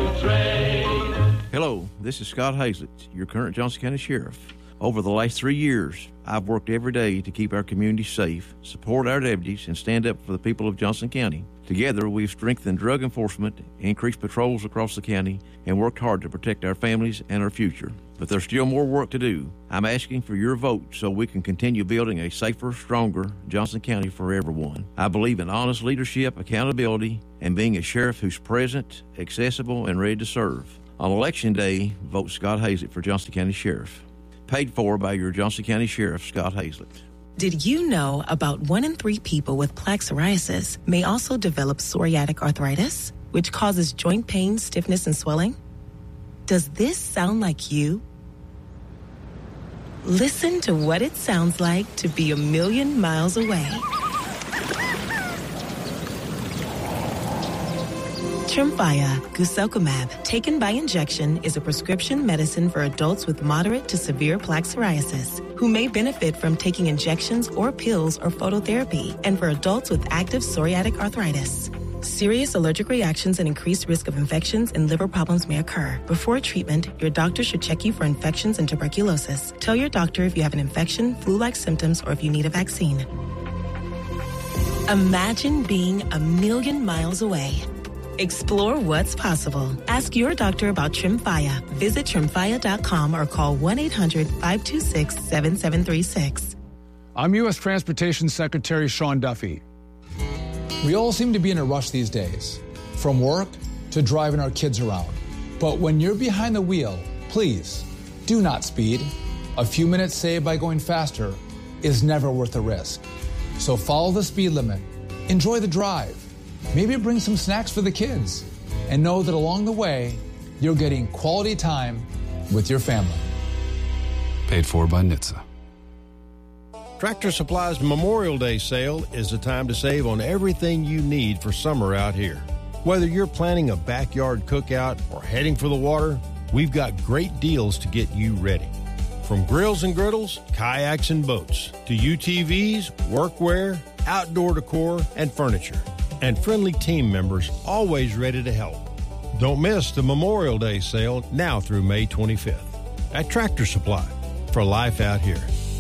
trade. Hello, this is Scott Hazlett, your current Johnson County Sheriff. Over the last 3 years, I've worked every day to keep our community safe, support our deputies, and stand up for the people of Johnson County. Together, we've strengthened drug enforcement, increased patrols across the county, and worked hard to protect our families and our future. But there's still more work to do. I'm asking for your vote so we can continue building a safer, stronger Johnson County for everyone. I believe in honest leadership, accountability, and being a sheriff who's present, accessible, and ready to serve. On Election Day, vote Scott Hazlett for Johnson County Sheriff. Paid for by your Johnson County Sheriff, Scott Hazlett. Did you know about 1 in 3 people with plaque psoriasis may also develop psoriatic arthritis, which causes joint pain, stiffness, and swelling? Does this sound like you? Listen to what it sounds like to be a million miles away. Tremfya guselkumab, taken by injection, is a prescription medicine for adults with moderate to severe plaque psoriasis who may benefit from taking injections or pills or phototherapy, and for adults with active psoriatic arthritis. Serious allergic reactions and increased risk of infections and liver problems may occur. Before treatment, your doctor should check you for infections and tuberculosis. Tell your doctor if you have an infection, flu-like symptoms, or if you need a vaccine. Imagine being a million miles away. Explore what's possible. Ask your doctor about Tremfya. Visit Tremfya.com or call 1-800-526-7736. I'm U.S. Transportation Secretary Sean Duffy. We all seem to be in a rush these days, from work to driving our kids around. But when you're behind the wheel, please do not speed. A few minutes saved by going faster is never worth the risk. So follow the speed limit, enjoy the drive, maybe bring some snacks for the kids, and know that along the way, you're getting quality time with your family. Paid for by NHTSA. Tractor Supply's Memorial Day sale is the time to save on everything you need for summer out here. Whether you're planning a backyard cookout or heading for the water, we've got great deals to get you ready. From grills and griddles, kayaks and boats, to UTVs, workwear, outdoor decor, and furniture. And friendly team members always ready to help. Don't miss the Memorial Day sale now through May 25th at Tractor Supply, for life out here.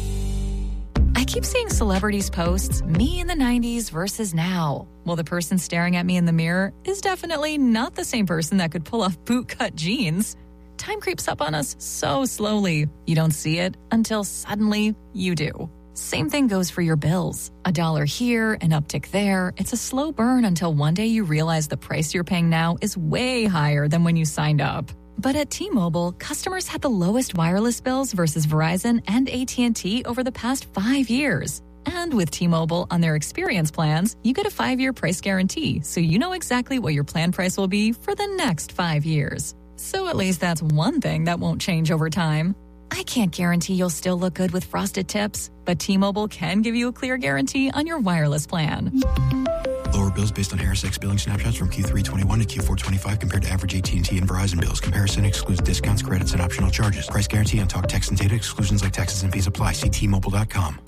I keep seeing celebrities posts, me in the 90s versus now. Well, the person staring at me in the mirror is definitely not the same person that could pull off bootcut jeans. Time creeps up on us so slowly. You don't see it until suddenly you do. Same thing goes for your bills. $1 here, an uptick there. It's a slow burn until one day you realize the price you're paying now is way higher than when you signed up. But at T-Mobile, customers had the lowest wireless bills versus Verizon and AT&T over the past 5 years. And with T-Mobile on their experience plans, you get a 5-year price guarantee, so you know exactly what your plan price will be for the next 5 years. So at least that's one thing that won't change over time. I can't guarantee you'll still look good with frosted tips, but T-Mobile can give you a clear guarantee on your wireless plan. Lower bills based on HRSX billing snapshots from Q3 21 to Q4 25 compared to average AT&T and Verizon bills. Comparison excludes discounts, credits, and optional charges. Price guarantee on talk, text, and data. Exclusions like taxes and fees apply. See T-Mobile.com.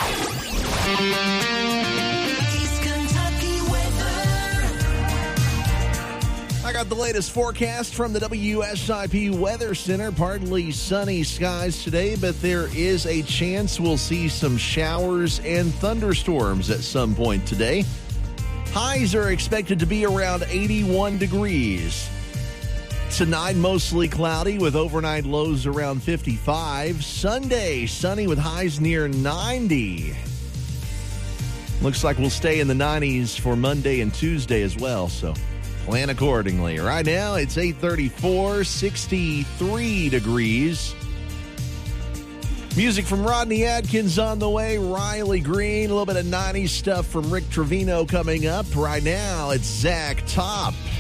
I got the latest forecast from the WSIP Weather Center. Partly sunny skies today, but there is a chance we'll see some showers and thunderstorms at some point today. Highs are expected to be around 81 degrees. Tonight, mostly cloudy with overnight lows around 55. Sunday, sunny with highs near 90. Looks like we'll stay in the 90s for Monday and Tuesday as well, so plan accordingly. Right now, it's 8:34, 63 degrees. Music from Rodney Adkins on the way. Riley Green, a little bit of 90s stuff from Rick Trevino coming up. Right now, it's Zach Top.